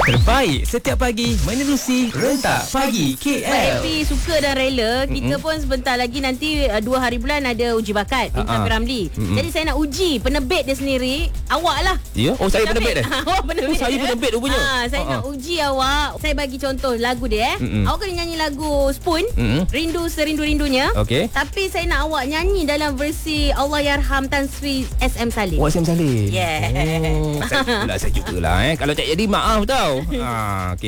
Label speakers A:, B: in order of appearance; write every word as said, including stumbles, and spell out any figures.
A: Terbaik setiap pagi menerusi Rentak Pagi K L.
B: Happy, suka dan rela. Kita mm-hmm. pun sebentar lagi nanti uh, dua hari bulan ada uji bakat Bintang uh-huh. Piramli. Mm-hmm. Jadi saya nak uji penerbit dia sendiri. Awak lah.
A: Ya? Oh, saya penerbit dah?
B: Awak penerbit.
A: Oh, saya penerbit rupanya.
B: Ha, saya uh-huh. nak uji awak. Saya bagi contoh lagu dia eh. Mm-hmm. Awak kena nyanyi lagu Spoon. Mm-hmm. Rindu Serindu-Rindunya.
A: Okey.
B: Tapi saya nak awak nyanyi dalam versi Allahyarham Tan Sri S M Salim.
A: Oh, S M Salim.
B: Yeah.
A: Oh, saya, pula saya jugalah eh. Kalau tak jadi maaf tau. Ha, okay.